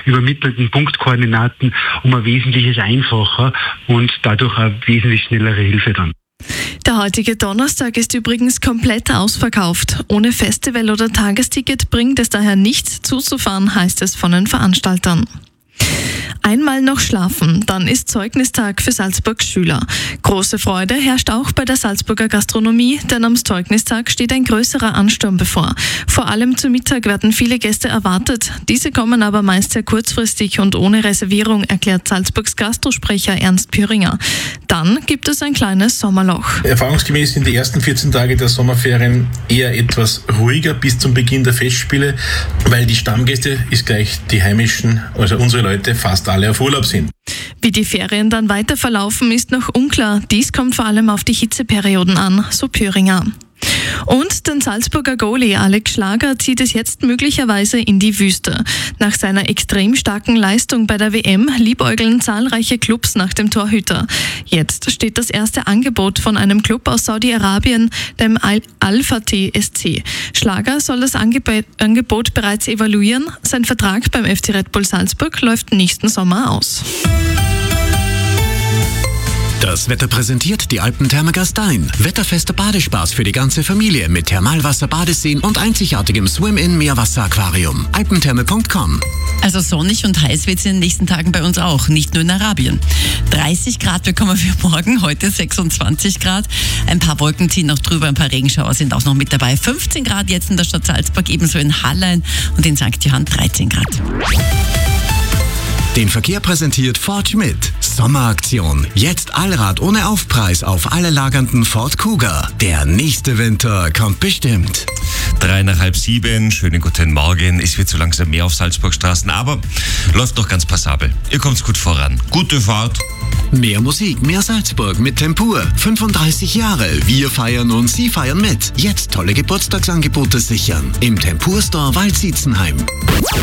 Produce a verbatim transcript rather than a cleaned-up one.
übermittelten Punktkoordinaten um ein wesentliches einfacher und dadurch eine wesentlich schnellere Hilfe dann. Der heutige Donnerstag ist übrigens komplett ausverkauft. Ohne Festival- oder Tagesticket bringt es daher nichts zuzufahren, heißt es von den Veranstaltern. Einmal noch schlafen, dann ist Zeugnistag für Salzburgs Schüler. Große Freude herrscht auch bei der Salzburger Gastronomie, denn am Zeugnistag steht ein größerer Ansturm bevor. Vor allem zu Mittag werden viele Gäste erwartet. Diese kommen aber meist sehr kurzfristig und ohne Reservierung, erklärt Salzburgs Gastrosprecher Ernst Püringer. Dann gibt es ein kleines Sommerloch. Erfahrungsgemäß sind die ersten vierzehn Tage der Sommerferien eher etwas ruhiger bis zum Beginn der Festspiele, weil die Stammgäste ist gleich die heimischen, also unsere Leute, fast alle auf Urlaub sind. Wie die Ferien dann weiter verlaufen, ist noch unklar. Dies kommt vor allem auf die Hitzeperioden an, so Püringer. Und den Salzburger Goalie Alex Schlager zieht es jetzt möglicherweise in die Wüste. Nach seiner extrem starken Leistung bei der W M liebäugeln zahlreiche Clubs nach dem Torhüter. Jetzt steht das erste Angebot von einem Club aus Saudi-Arabien, dem Al-Fateh S C. Schlager soll das Angeb- Angebot bereits evaluieren. Sein Vertrag beim F C Red Bull Salzburg läuft nächsten Sommer aus. Das Wetter präsentiert die Alpentherme Gastein. Wetterfester Badespaß für die ganze Familie mit Thermalwasser, Badeseen und einzigartigem Swim-In-Meerwasser-Aquarium. alpentherme punkt com. Also sonnig und heiß wird es in den nächsten Tagen bei uns auch, nicht nur in Arabien. dreißig Grad bekommen wir morgen, heute sechsundzwanzig Grad. Ein paar Wolken ziehen noch drüber, ein paar Regenschauer sind auch noch mit dabei. fünfzehn Grad jetzt in der Stadt Salzburg, ebenso in Hallein und in Sankt Johann dreizehn Grad. Den Verkehr präsentiert Ford Schmidt. Sommeraktion. Jetzt Allrad ohne Aufpreis auf alle lagernden Ford Kuga. Der nächste Winter kommt bestimmt. Drei nach halb sieben, schönen guten Morgen. Es wird so langsam mehr auf Salzburgstraßen, aber läuft noch ganz passabel. Ihr kommt's gut voran. Gute Fahrt. Mehr Musik, mehr Salzburg mit Tempur. fünfunddreißig Jahre. Wir feiern und Sie feiern mit. Jetzt tolle Geburtstagsangebote sichern. Im Tempur Store Waldsietzenheim.